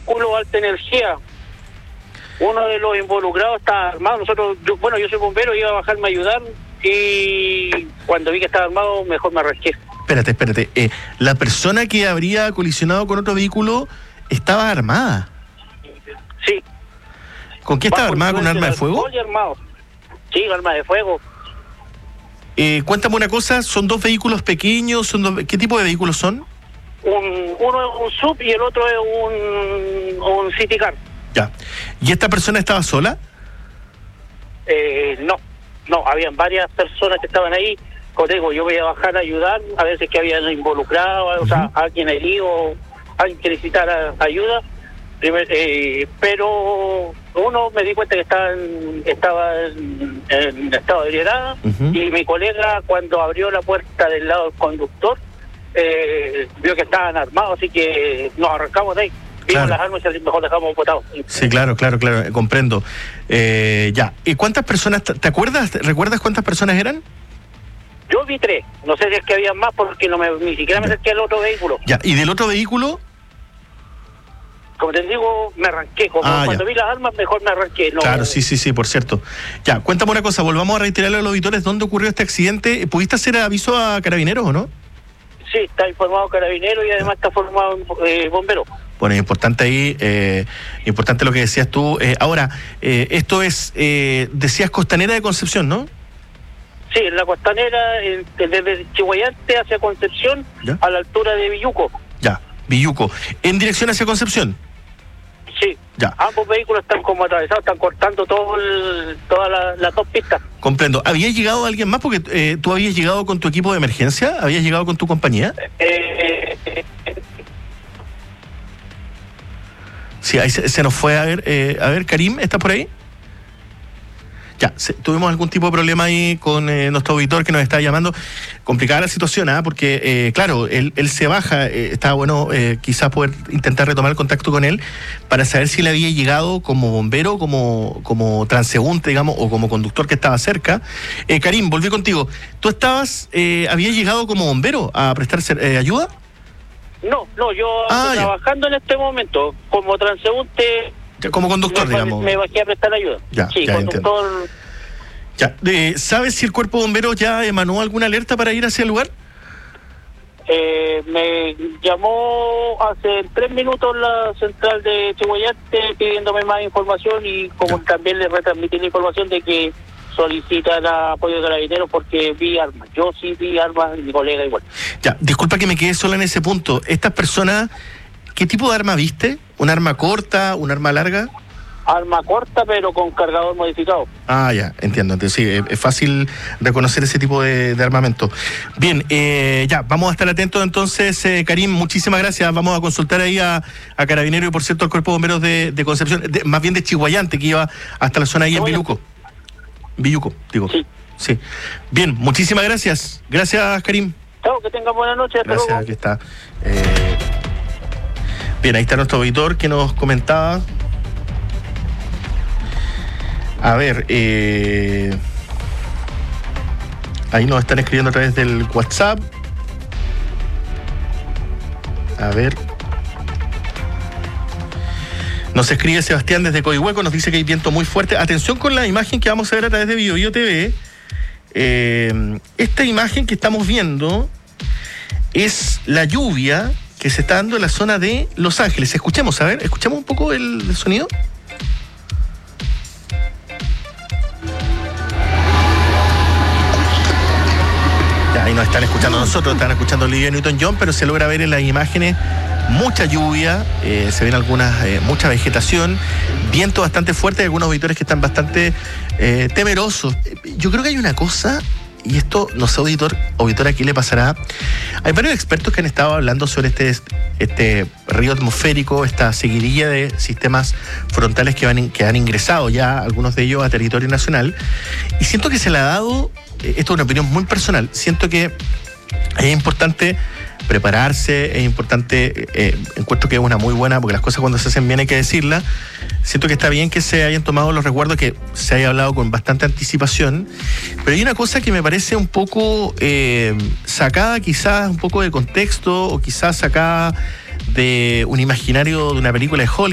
vehículo alta energía. Uno de los involucrados estaba armado. Yo soy bombero, iba a bajarme a ayudar y cuando vi que estaba armado, mejor me arranqué. Espérate. La persona que habría colisionado con otro vehículo estaba armada. Sí. ¿Con qué estaba armada? ¿Con un arma de fuego? Armado. Sí, arma de fuego. Cuéntame una cosa, ¿son dos vehículos pequeños? ¿Qué tipo de vehículos son? Uno es un sub y el otro es un city car. Ya. ¿Y esta persona estaba sola? No, habían varias personas que estaban ahí. Como te digo, yo voy a bajar a ayudar, a veces que habían involucrado, o sea, alguien herido, alguien que necesitara ayuda. Pero uno me di cuenta que estaba en estado de ebriedad, y mi colega, cuando abrió la puerta del lado del conductor, vio que estaban armados, así que nos arrancamos de ahí. Vimos las armas y mejor dejamos botados. Sí, claro, comprendo. Ya. ¿Y cuántas personas, recuerdas cuántas personas eran? Yo vi 3, no sé si es que había más porque ni siquiera me acerqué al otro vehículo. Ya, ¿y del otro vehículo? Como te digo, me arranqué. Cuando vi las armas, mejor me arranqué. No. Claro, sí, por cierto. Ya, cuéntame una cosa, volvamos a reiterarle a los auditores dónde ocurrió este accidente. ¿Pudiste hacer aviso a Carabineros o no? Sí, está informado Carabineros y además está formado bombero. Bueno, es importante ahí, importante lo que decías tú. Ahora, esto es, decías Costanera de Concepción, ¿no? Sí, en la Costanera, desde Chihuayante hacia Concepción, ¿ya? A la altura de Villuco. Ya, Villuco. ¿En dirección hacia Concepción? Sí, ya. Ambos vehículos están como atravesados, están cortando todas las dos pistas. Comprendo. ¿Había llegado alguien más? Porque tú habías llegado con tu equipo de emergencia, ¿habías llegado con tu compañía? Sí, ahí se nos fue. A ver, Karim, ¿estás por ahí? Ya, tuvimos algún tipo de problema ahí con nuestro auditor que nos está llamando. Complicada la situación, porque, claro, él se baja. Estaba bueno quizás poder intentar retomar el contacto con él para saber si le había llegado como bombero, como transeúnte, digamos, o como conductor que estaba cerca. Karim, volví contigo. ¿Tú habías llegado como bombero a prestar ayuda? No, yo estoy trabajando en este momento como transeúnte. Como conductor, digamos. Me bajé a prestar ayuda. Sí, conductor. Ya. ¿Sabes si el cuerpo de bomberos ya emanó alguna alerta para ir hacia el lugar? Me llamó hace 3 minutos la central de Chihuayante pidiéndome más información y como también le retransmití la información de que solicita el apoyo de Carabineros porque vi armas. Yo sí vi armas y mi colega igual. Ya, disculpa que me quede sola en ese punto. Estas personas, ¿qué tipo de arma viste? ¿Un arma corta? ¿Un arma larga? Arma corta, pero con cargador modificado. Ya, entiendo. Entonces, sí, es fácil reconocer ese tipo de armamento. Bien, ya, vamos a estar atentos entonces, Karim, muchísimas gracias. Vamos a consultar ahí a Carabineros y, por cierto, al Cuerpo de Bomberos de Concepción, más bien de Chihuayante, que iba hasta la zona ahí en Villuco. Villuco, digo. Sí. Bien, muchísimas gracias. Gracias, Karim. Chao, que tengan buena noche. Hasta luego. Aquí está. Bien, ahí está nuestro auditor que nos comentaba. A ver, ahí nos están escribiendo a través del WhatsApp. A ver. Nos escribe Sebastián desde Coihueco, nos dice que hay viento muy fuerte. Atención con la imagen que vamos a ver a través de BioBio TV. Esta imagen que estamos viendo es la lluvia que se está dando en la zona de Los Ángeles. Escuchemos un poco el sonido. Ya, ahí nos están escuchando nosotros, están escuchando Olivia Newton-John, pero se logra ver en las imágenes mucha lluvia, se ven mucha vegetación, viento bastante fuerte, hay algunos auditores que están bastante temerosos. Yo creo que hay una cosa, y esto no sé, auditor, aquí le pasará. Hay varios expertos que han estado hablando sobre este río atmosférico, esta seguidilla de sistemas frontales que han ingresado ya, algunos de ellos a territorio nacional, y siento que se le ha dado, esto es una opinión muy personal, siento que es importante prepararse, es importante, encuentro que es una muy buena, porque las cosas cuando se hacen bien hay que decirlas. Siento que está bien que se hayan tomado los resguardos, que se haya hablado con bastante anticipación, pero hay una cosa que me parece un poco sacada quizás un poco de contexto, o quizás sacada de un imaginario de una película de Hollywood,